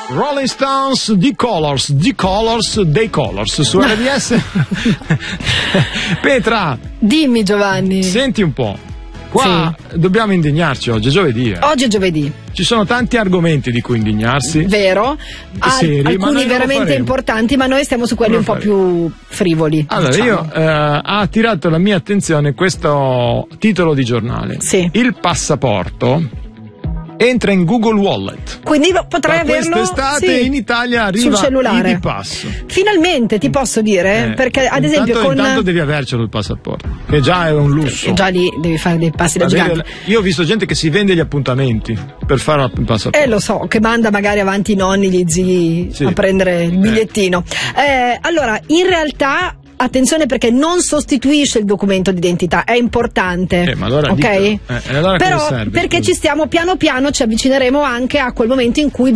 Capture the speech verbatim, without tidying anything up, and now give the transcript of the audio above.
Rolling Stones, The Colors, The Colors, Dei Colors su R D S. Petra, dimmi Giovanni. Senti un po', qua sì. Dobbiamo indignarci oggi, è giovedì. Eh. Oggi è giovedì. Ci sono tanti argomenti di cui indignarsi. Vero, Al- seri, alcuni veramente importanti, ma noi stiamo su quelli non un po' faremo. più frivoli. Allora, diciamo. io eh, ha attirato la mia attenzione questo titolo di giornale. Sì. Il passaporto entra in Google Wallet. Quindi potrai da averlo quest'estate sì, in Italia arriva sul cellulare. I D Pass. Finalmente ti posso dire, Eh, perché ad intanto, esempio con intanto devi avercelo il passaporto, che già è un lusso. che già lì devi fare dei passi da Avere- gigante. Io ho visto gente che si vende gli appuntamenti per fare il passaporto. Eh lo so, che manda magari avanti i nonni, gli zii Sì. a prendere il bigliettino. Eh, allora, in realtà attenzione, perché non sostituisce il documento d'identità, è importante. Eh, ma allora ok? ditelo. Eh, e allora Però cosa serve, perché scusa? ci stiamo piano piano ci avvicineremo anche a quel momento in cui